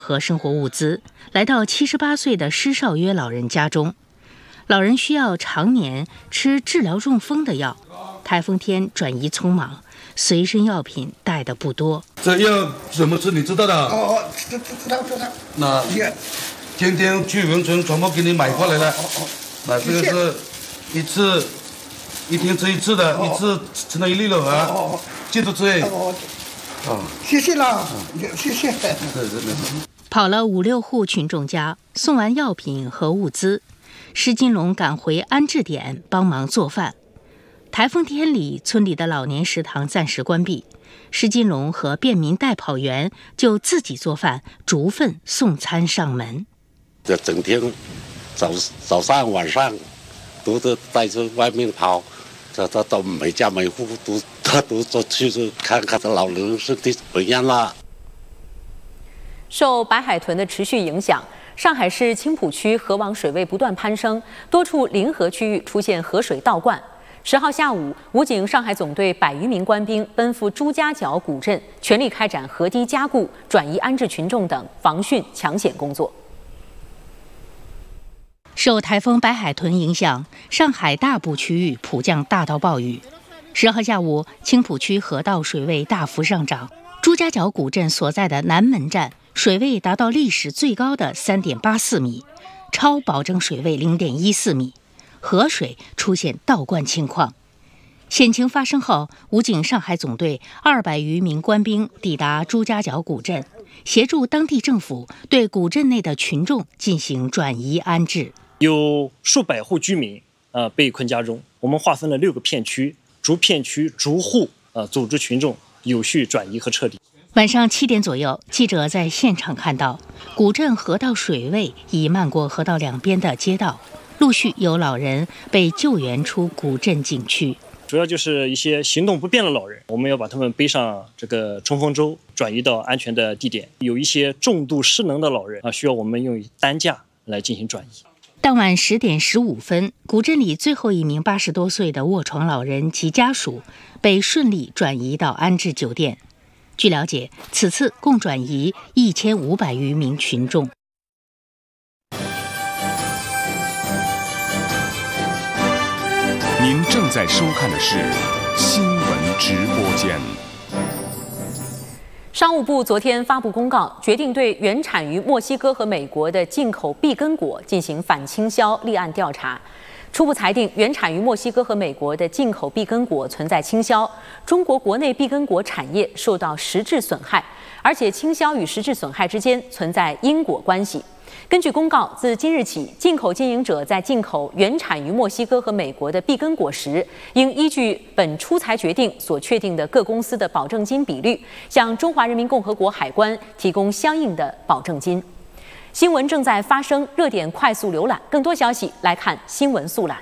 和生活物资，来到78岁的施少约老人家中。老人需要常年吃治疗中风的药，台风天转移匆忙，随身药品带的不多。 这药怎么吃你知道的？ 知道。 那今天去文村全部给你买过来了。那这个是一天吃一次的，一次吃了1粒了啊，记住吃。 谢谢了，谢谢。 跑了5、6户群众家，送完药品和物资，施金龙赶回安置点帮忙做饭。台风天里，村里的老年食堂暂时关闭，施金龙和便民代跑员就自己做饭，逐份送餐上门。 这整天早上晚上都是在这外面跑，这都每家每户都去看看这老人身体怎么样了。 受白海豚的持续影响，上海市青浦区河网水位不断攀升，多处临河区域出现河水倒灌。10号下午，武警上海总队100余名官兵奔赴朱家角古镇，全力开展河堤加固、转移安置群众等防汛抢险工作。 受台风白海豚影响，上海大部区域普降大到暴雨。10号下午，青浦区河道水位大幅上涨，朱家角古镇所在的南门站水位达到历史最高的3.84米，超保证水位0.14米，河水出现倒灌情况。险情发生后，武警上海总队200余名官兵抵达朱家角古镇，协助当地政府对古镇内的群众进行转移安置。 有数百户居民被困家中，我们划分了6个片区，逐片区逐户组织群众有序转移和撤离。 晚上7点左右，记者在现场看到，古镇河道水位已漫过河道两边的街道，陆续有老人被救援出古镇景区。 主要就是一些行动不便的老人，我们要把他们背上这个冲锋舟，转移到安全的地点。有一些重度失能的老人需要我们用担架来进行转移。 当晚10点15分，古镇里最后一名80多岁的卧床老人及家属被顺利转移到安置酒店。据了解，此次共转移1500余名群众。 您正在收看的是新闻直播间。 商务部昨天发布公告，决定对原产于墨西哥和美国的进口碧根果进行反倾销立案调查。初步裁定，原产于墨西哥和美国的进口碧根果存在倾销，中国国内碧根果产业受到实质损害，而且倾销与实质损害之间存在因果关系。根据公告，自今日起，进口经营者在进口原产于墨西哥和美国的碧根果时，应依据本出裁决定所确定的各公司的保证金比率，向中华人民共和国海关提供相应的保证金。新闻正在发生，热点快速浏览，更多消息来看新闻速览。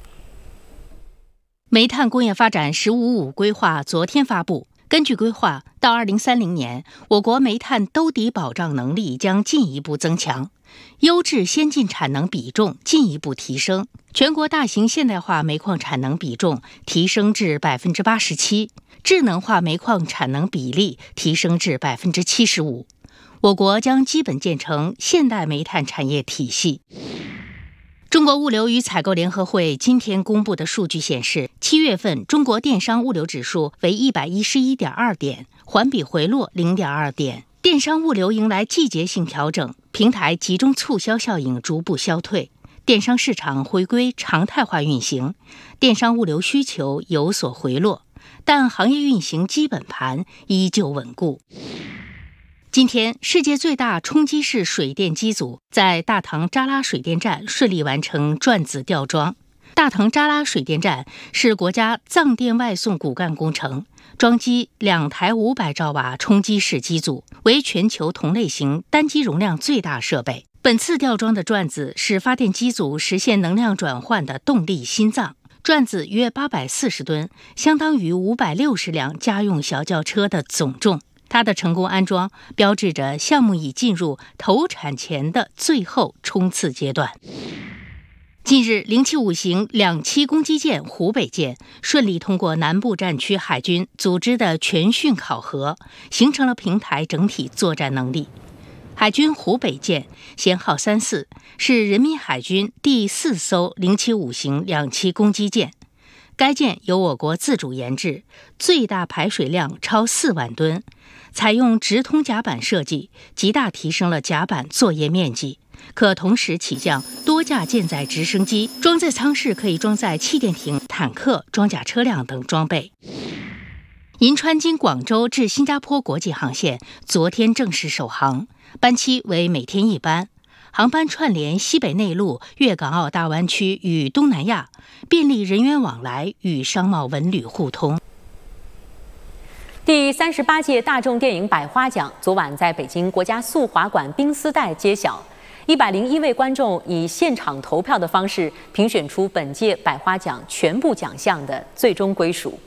煤炭工业发展“十五五”规划昨天发布。根据规划，到2030年，我国煤炭兜底保障能力将进一步增强，优质先进产能比重进一步提升，全国大型现代化煤矿产能比重提升至87%，智能化煤矿产能比例提升至75%。我国将基本建成现代煤炭产业体系。中国物流与采购联合会今天公布的数据显示，7月份中国电商物流指数为111.2点，环比回落0.2点。电商物流迎来季节性调整，平台集中促销效应逐步消退，电商市场回归常态化运行，电商物流需求有所回落，但行业运行基本盘依旧稳固。今天，世界最大冲击式水电机组在大唐扎拉水电站顺利完成转子吊装。大唐扎拉水电站是国家藏电外送骨干工程，装机2台500兆瓦冲击式机组，为全球同类型单机容量最大设备。本次吊装的转子是发电机组实现能量转换的动力心脏。转子约840吨，相当于560辆家用小轿车的总重。它的成功安装标志着项目已进入投产前的最后冲刺阶段。近日，075型2栖攻击舰湖北舰顺利通过南部战区海军组织的全训考核，形成了平台整体作战能力。 海军湖北舰舷号34是人民海军第4艘075型两栖攻击舰，该舰由我国自主研制，最大排水量超4万吨，采用直通甲板设计，极大提升了甲板作业面积，可同时起降多架舰载直升机，装载舱室可以装载气垫艇、坦克、装甲车辆等装备。银川经广州至新加坡国际航线昨天正式首航，班期为每天1班，航班串联西北内陆、粤港澳大湾区与东南亚，便利人员往来与商贸文旅互通。 第38届大众电影百花奖昨晚在北京国家速滑馆冰丝带揭晓，101位观众以现场投票的方式评选出本届百花奖全部奖项的最终归属。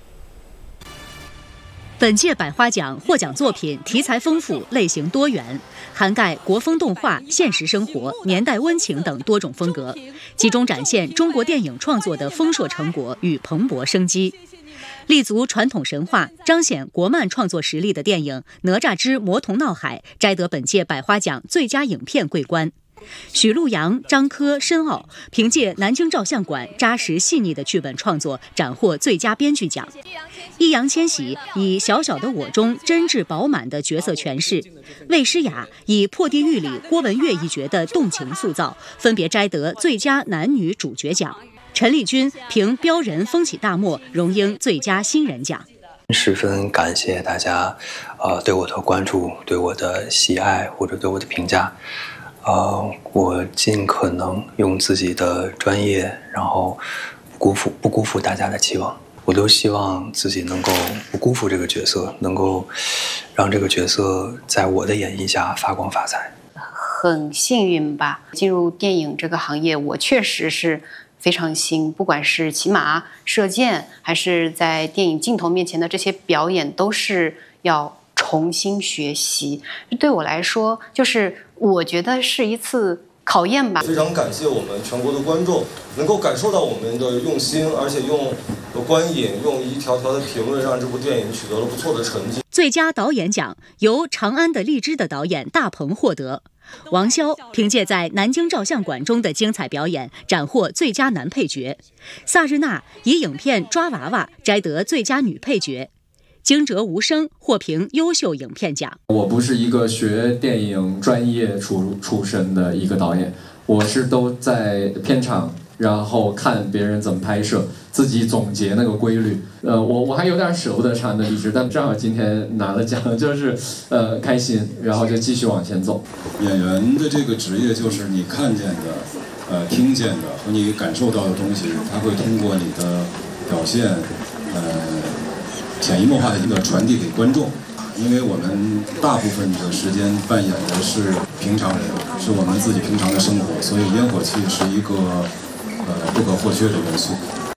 本届百花奖获奖作品题材丰富，类型多元，涵盖国风动画、现实生活、年代温情等多种风格，集中展现中国电影创作的丰硕成果与蓬勃生机。立足传统神话、彰显国漫创作实力的电影《哪吒之魔童闹海》摘得本届百花奖最佳影片桂冠。许陆阳、张科、申奥凭借南京照相馆扎实细腻的剧本创作，斩获最佳编剧奖。易烊千玺以小小的我中真挚饱满的角色诠释，魏诗雅以破地狱里郭文月一角的动情塑造，分别摘得最佳男女主角奖。陈丽君凭标人风起大漠荣膺最佳新人奖。 十分感谢大家对我的关注、对我的喜爱或者对我的评价。我尽可能用自己的专业，然后不辜负大家的期望。我都希望自己能够不辜负这个角色，能够让这个角色在我的演绎下发光发财。 很幸运吧，进入电影这个行业，我确实是非常新，不管是骑马、射箭，还是在电影镜头面前的这些表演，都是要重新学习。对我来说，就是我觉得是一次考验吧。 非常感谢我们全国的观众能够感受到我们的用心，而且用观影、用一条条的评论，让这部电影取得了不错的成绩。 最佳导演奖由《长安的荔枝》的导演大鹏获得。王骁凭借在南京照相馆中的精彩表演，斩获最佳男配角。萨日娜以影片《抓娃娃》摘得最佳女配角。惊蛰无声获评优秀影片奖。 我不是一个学电影专业出身的一个导演，我是都在片场，然后看别人怎么拍摄，自己总结那个规律。我还有点舍不得长安的荔枝，但正好今天拿了奖，就是开心，然后就继续往前走。 演员的这个职业就是你看见的、听见的和你感受到的东西，它会通过你的表现，潜移默化的传递给观众。因为我们大部分的时间扮演的是平常人，是我们自己平常的生活，所以烟火气是一个不可或缺的元素。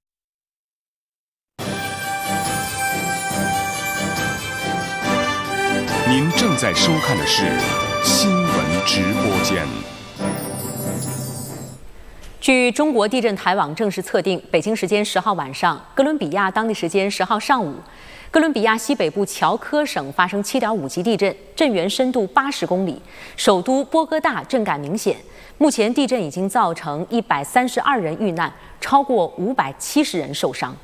您正在收看的是新闻直播间。 据中国地震台网正式测定，北京时间10号晚上，哥伦比亚当地时间10号上午，哥伦比亚西北部乔科省发生7.5级地震，震源深度80公里，首都波哥大震感明显。目前地震已经造成132人遇难，超过570人受伤。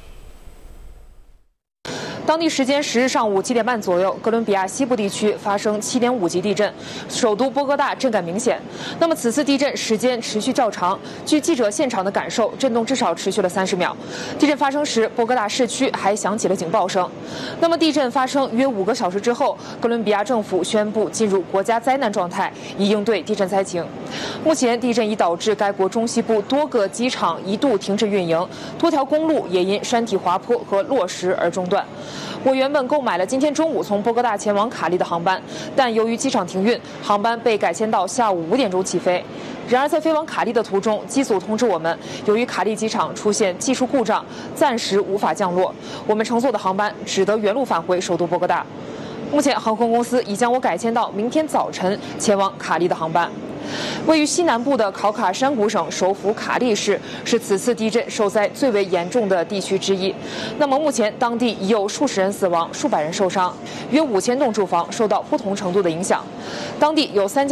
当地时间10日上午7点半左右，哥伦比亚西部地区发生7.5级地震，首都波哥大震感明显。那么此次地震时间持续较长，据记者现场的感受，震动至少持续了30秒。地震发生时，波哥大市区还响起了警报声。那么地震发生约5个小时之后，哥伦比亚政府宣布进入国家灾难状态，以应对地震灾情。目前地震已导致该国中西部多个机场一度停止运营，多条公路也因山体滑坡和落石而中断。我原本购买了今天中午从波哥大前往卡利的航班，但由于机场停运，航班被改签到下午5点钟起飞。然而在飞往卡利的途中，机组通知我们，由于卡利机场出现技术故障，暂时无法降落，我们乘坐的航班只得原路返回首都波哥大。目前航空公司已将我改签到明天早晨前往卡利的航班。 位于西南部的考卡山谷省首府卡利市是此次地震受灾最为严重的地区之一。那么目前当地已有数十人死亡，数百人受伤，约5000栋住房受到不同程度的影响。当地有3家